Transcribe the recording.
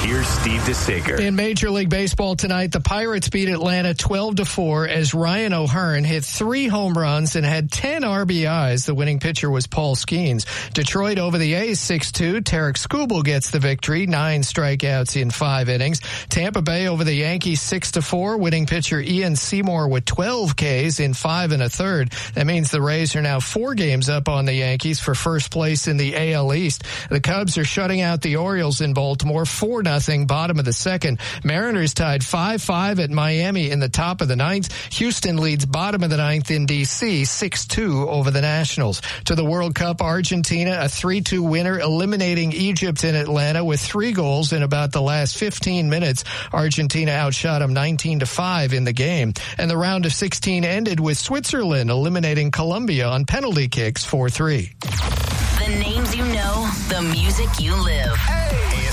Here's Steve DeSager. In Major League Baseball tonight, the Pirates beat Atlanta 12-4 as Ryan O'Hearn hit 3 home runs and had 10 RBIs. The winning pitcher was Paul Skeens. Detroit over the A's 6-2. Tarek Skubal gets the victory, 9 strikeouts in 5 innings. Tampa Bay over the Yankees 6-4. Winning pitcher Ian Seymour with 12 Ks in 5 1/3. That means the Rays are now 4 games up on the Yankees for first place in the AL East. The Cubs are shutting out the Orioles in Baltimore 4-0, bottom of the second. Mariners tied 5-5 at Miami in the top of the 9th. Houston leads bottom of the 9th in D.C. 6-2 over the Nationals. To the World Cup, Argentina, a 3-2 winner, eliminating Egypt in Atlanta with 3 goals in about the last 15 minutes. Argentina outshot them 19-5 in the game. And the round of 16 ended with Switzerland eliminating Colombia on penalty kicks 4-3. The names you know, the music you live. Hey!